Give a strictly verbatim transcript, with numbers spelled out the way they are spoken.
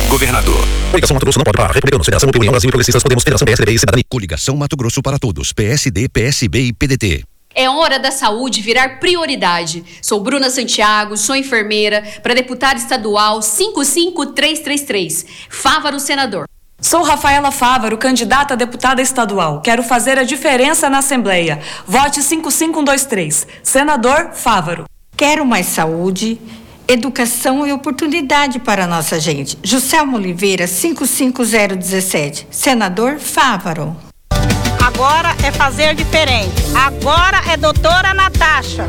governador. Coligação Mato Grosso não pode parar. Republicanos, Federação União Brasil e Progressistas, Podemos, Federação P S D B e Cidadania. Coligação Mato Grosso para Todos, P S D, P S B e P D T. É hora da saúde virar prioridade. Sou Bruna Santiago, sou enfermeira para deputada estadual cinco cinco três três três. Fávaro, senador. Sou Rafaela Fávaro, candidata a deputada estadual. Quero fazer a diferença na Assembleia. Vote cinco cinco um dois três. Senador Fávaro. Quero mais saúde, educação e oportunidade para a nossa gente. Juscelmo Oliveira, cinco cinco zero um sete. Senador Fávaro. Agora é fazer diferente. Agora é doutora Natasha.